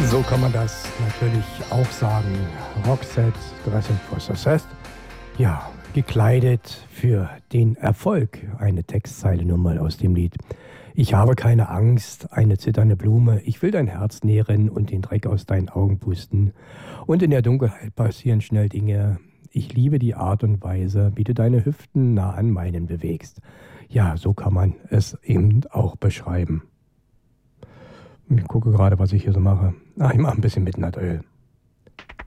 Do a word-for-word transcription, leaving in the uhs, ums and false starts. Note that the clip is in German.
So kann man das natürlich auch sagen. Roxette, Dressing for Success. Ja, gekleidet für den Erfolg. Eine Textzeile nur mal aus dem Lied. Ich habe keine Angst, eine zitternde Blume. Ich will dein Herz nähren und den Dreck aus deinen Augen pusten. Und in der Dunkelheit passieren schnell Dinge. Ich liebe die Art und Weise, wie du deine Hüften nah an meinen bewegst. Ja, so kann man es eben auch beschreiben. Ich gucke gerade, was ich hier so mache. Ach, ich mache ein bisschen Midnight Oil.